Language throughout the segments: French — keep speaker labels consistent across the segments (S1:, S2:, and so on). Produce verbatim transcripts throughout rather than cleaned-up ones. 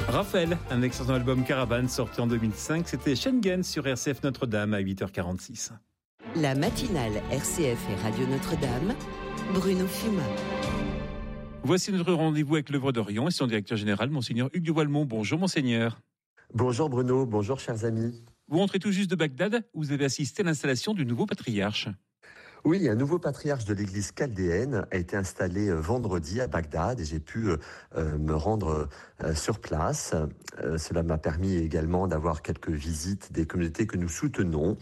S1: Raphaël, un excellent album Caravane sorti en deux mille cinq, c'était Schengen sur R C F Notre-Dame à huit heures quarante-six.
S2: La matinale R C F et Radio Notre-Dame, Bruno Fumat.
S1: Voici notre rendez-vous avec l'œuvre d'Orient et son directeur général, Monseigneur Hugues de Walmont. Bonjour Monseigneur.
S3: Bonjour Bruno, bonjour chers amis.
S1: Vous rentrez tout juste de Bagdad, où vous avez assisté à l'installation du nouveau patriarche.
S3: Oui, un nouveau patriarche de l'église chaldéenne a été installé vendredi à Bagdad et j'ai pu euh, me rendre euh, sur place. Euh, cela m'a permis également d'avoir quelques visites des communautés que nous soutenons.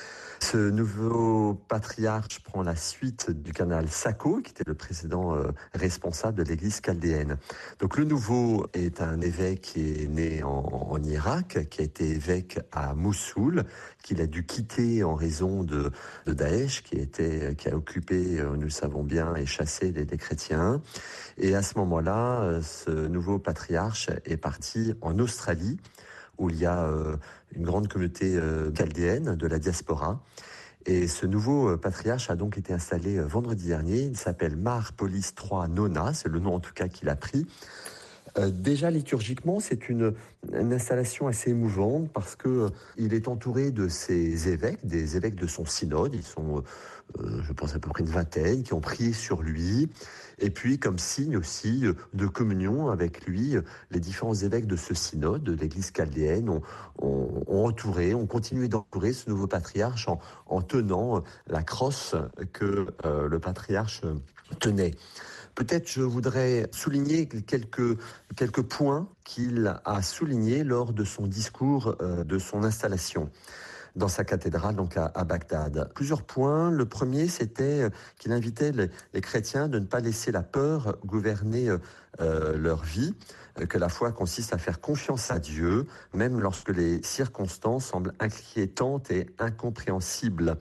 S3: Ce nouveau patriarche prend la suite du cardinal Sacco, qui était le précédent euh, responsable de l'église chaldéenne. Donc le nouveau est un évêque qui est né en, en Irak, qui a été évêque à Mossoul, qu'il a dû quitter en raison de, de Daesh, qui, était, qui a occupé, euh, nous le savons bien, et chassé les, les chrétiens. Et à ce moment-là, euh, ce nouveau patriarche est parti en Australie, où il y a euh, une grande communauté euh, chaldéenne de la diaspora. Et ce nouveau euh, patriarche a donc été installé euh, vendredi dernier. Il s'appelle Mar Polis trois Nona, c'est le nom en tout cas qu'il a pris. Euh, déjà liturgiquement, c'est une, une installation assez émouvante parce que euh, il est entouré de ses évêques, des évêques de son synode. Ils sont, euh, je pense, à peu près une vingtaine qui ont prié sur lui. Et puis, comme signe aussi de communion avec lui, les différents évêques de ce synode, de l'église chaldéenne, ont, ont, ont entouré, ont continué d'entourer ce nouveau patriarche en, en tenant la crosse que euh, le patriarche tenait. Peut-être je voudrais souligner quelques, quelques points qu'il a soulignés lors de son discours euh, de son installation dans sa cathédrale, donc à, à Bagdad. Plusieurs points. Le premier, c'était qu'il invitait les, les chrétiens de ne pas laisser la peur gouverner euh, leur vie, que la foi consiste à faire confiance à Dieu, même lorsque les circonstances semblent inquiétantes et incompréhensibles.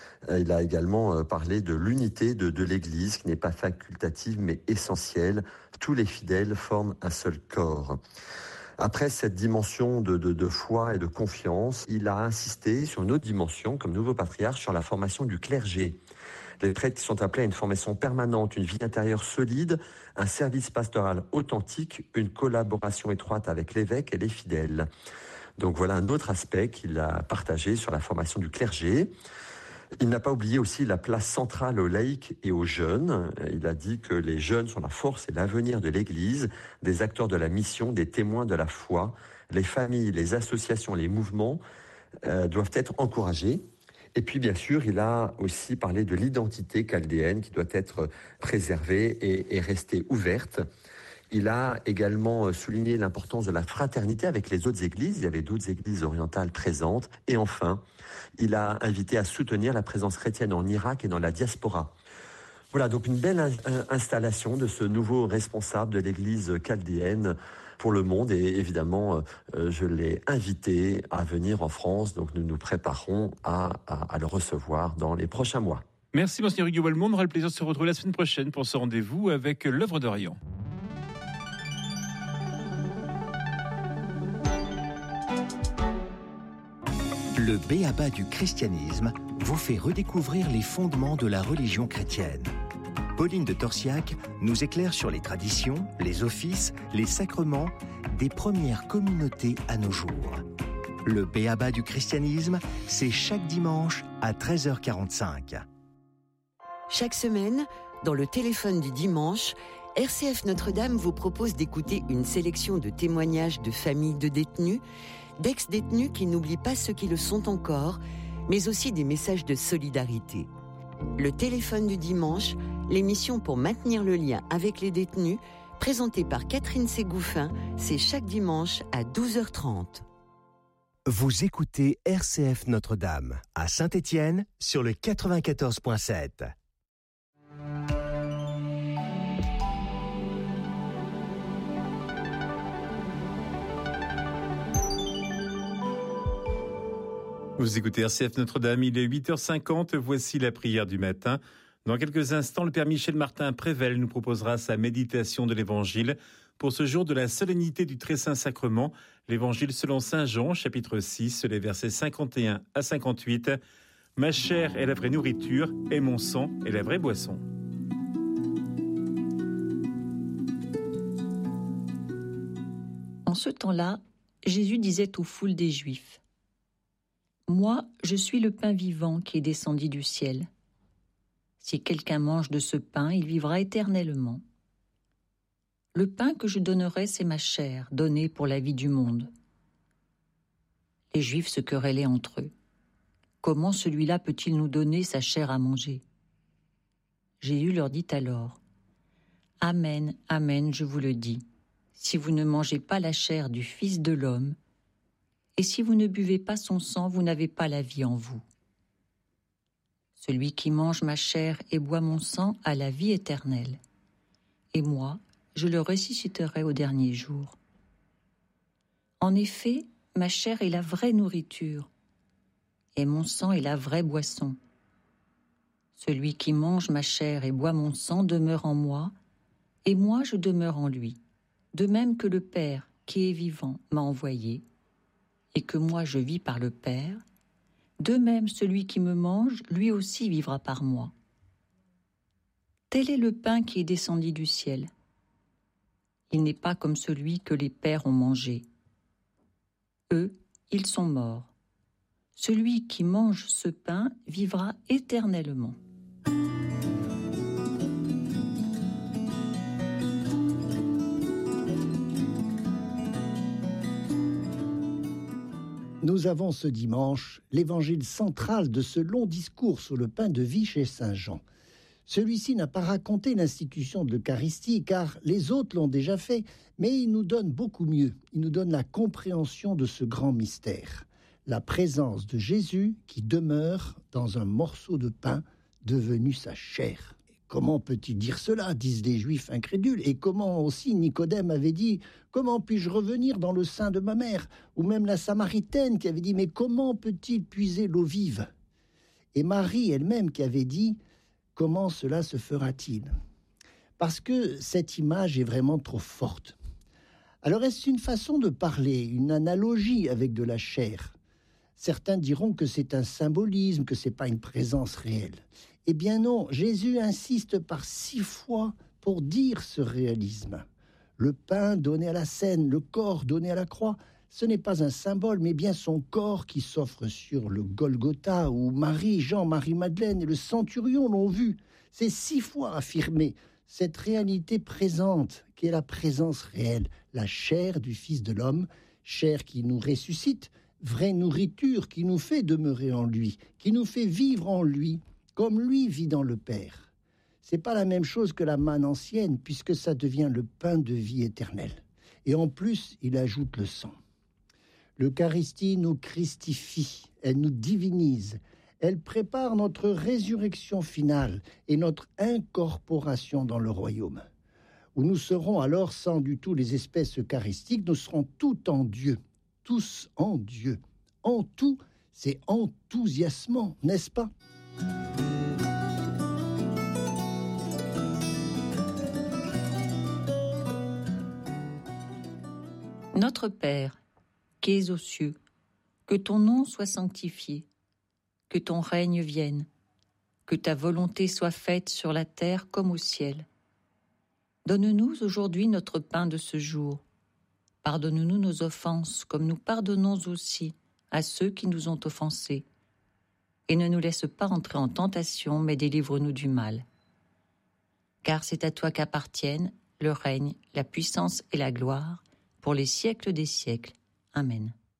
S3: Il a également parlé de l'unité de, de l'Église, qui n'est pas facultative mais essentielle. Tous les fidèles forment un seul corps. Après cette dimension de, de, de foi et de confiance, il a insisté sur une autre dimension, comme nouveau patriarche, sur la formation du clergé. Les prêtres sont appelés à une formation permanente, une vie intérieure solide, un service pastoral authentique, une collaboration étroite avec l'évêque et les fidèles. Donc voilà un autre aspect qu'il a partagé sur la formation du clergé. Il n'a pas oublié aussi la place centrale aux laïcs et aux jeunes. Il a dit que les jeunes sont la force et l'avenir de l'Église, des acteurs de la mission, des témoins de la foi. Les familles, les associations, les mouvements euh, doivent être encouragés. Et puis, bien sûr, il a aussi parlé de l'identité chaldéenne qui doit être préservée et, et rester ouverte. Il a également souligné l'importance de la fraternité avec les autres églises. Il y avait d'autres églises orientales présentes. Et enfin, il a invité à soutenir la présence chrétienne en Irak et dans la diaspora. Voilà, donc une belle in- installation de ce nouveau responsable de l'église chaldéenne pour le monde. Et évidemment, euh, je l'ai invité à venir en France. Donc nous nous préparons à, à, à le recevoir dans les prochains mois.
S1: Merci Monseigneur Hugues de Walmont. On aura le plaisir de se retrouver la semaine prochaine pour ce rendez-vous avec l'œuvre d'Orient.
S4: Le b.a.-ba du christianisme vous fait redécouvrir les fondements de la religion chrétienne. Pauline de Torsiac nous éclaire sur les traditions, les offices, les sacrements des premières communautés à nos jours. Le b.a.-ba du christianisme, c'est chaque dimanche à treize heures quarante-cinq.
S2: Chaque semaine, dans le téléphone du dimanche, R C F Notre-Dame vous propose d'écouter une sélection de témoignages de familles de détenus, d'ex-détenus qui n'oublient pas ceux qui le sont encore, mais aussi des messages de solidarité. Le téléphone du dimanche, l'émission pour maintenir le lien avec les détenus, présentée par Catherine Ségouffin, c'est chaque dimanche à douze heures trente.
S4: Vous écoutez R C F Notre-Dame à Saint-Étienne sur le quatre-vingt-quatorze virgule sept.
S1: Vous écoutez R C F Notre-Dame, il est huit heures cinquante, voici la prière du matin. Dans quelques instants, le Père Michel Martin Prével nous proposera sa méditation de l'Évangile pour ce jour de la solennité du Très Saint Sacrement, l'Évangile selon Saint Jean, chapitre six, les versets cinquante et un à cinquante-huit. Ma chair est la vraie nourriture et mon sang est la vraie boisson.
S5: En ce temps-là, Jésus disait aux foules des Juifs : « Moi, je suis le pain vivant qui est descendu du ciel. Si quelqu'un mange de ce pain, il vivra éternellement. Le pain que je donnerai, c'est ma chair, donnée pour la vie du monde. » Les Juifs se querellaient entre eux. Comment celui-là peut-il nous donner sa chair à manger ? Jésus leur dit alors : « Amen, amen, je vous le dis, si vous ne mangez pas la chair du Fils de l'homme, et si vous ne buvez pas son sang, vous n'avez pas la vie en vous. Celui qui mange ma chair et boit mon sang a la vie éternelle, et moi, je le ressusciterai au dernier jour. En effet, ma chair est la vraie nourriture, et mon sang est la vraie boisson. Celui qui mange ma chair et boit mon sang demeure en moi, et moi je demeure en lui, de même que le Père, qui est vivant, m'a envoyé, et que moi je vis par le Père, de même celui qui me mange, lui aussi vivra par moi. Tel est le pain qui est descendu du ciel. Il n'est pas comme celui que les pères ont mangé. Eux, ils sont morts. Celui qui mange ce pain vivra éternellement. »
S6: Nous avons ce dimanche l'évangile central de ce long discours sur le pain de vie chez saint Jean. Celui-ci n'a pas raconté l'institution de l'Eucharistie, car les autres l'ont déjà fait, mais il nous donne beaucoup mieux. Il nous donne la compréhension de ce grand mystère. La présence de Jésus qui demeure dans un morceau de pain devenu sa chair. Comment peut-il dire cela, disent les Juifs incrédules, et comment aussi Nicodème avait dit « Comment puis-je revenir dans le sein de ma mère ?» Ou même la Samaritaine qui avait dit « Mais comment peut-il puiser l'eau vive ?» Et Marie elle-même qui avait dit « Comment cela se fera-t-il » Parce que cette image est vraiment trop forte. Alors est-ce une façon de parler, une analogie avec de la chair ? Certains diront que c'est un symbolisme, que ce n'est pas une présence réelle. Eh bien non, Jésus insiste par six fois pour dire ce réalisme. Le pain donné à la scène, le corps donné à la croix, ce n'est pas un symbole, mais bien son corps qui s'offre sur le Golgotha, où Marie, Jean, Marie-Madeleine et le centurion l'ont vu. C'est six fois affirmé cette réalité présente, qui est la présence réelle, la chair du Fils de l'homme, chair qui nous ressuscite, vraie nourriture qui nous fait demeurer en lui, qui nous fait vivre en lui, comme lui vit dans le Père. C'est pas la même chose que la manne ancienne, puisque ça devient le pain de vie éternelle. Et en plus, il ajoute le sang. L'Eucharistie nous christifie, elle nous divinise, elle prépare notre résurrection finale et notre incorporation dans le royaume, où nous serons alors sans du tout les espèces eucharistiques, nous serons tout en Dieu, tous en Dieu. En tout, c'est enthousiasmant, n'est-ce pas ?
S5: Notre Père, qui es aux cieux, que ton nom soit sanctifié, que ton règne vienne, que ta volonté soit faite sur la terre comme au ciel. Donne-nous aujourd'hui notre pain de ce jour. Pardonne-nous nos offenses, comme nous pardonnons aussi à ceux qui nous ont offensés. Et ne nous laisse pas entrer en tentation, mais délivre-nous du mal. Car c'est à toi qu'appartiennent le règne, la puissance et la gloire, pour les siècles des siècles. Amen.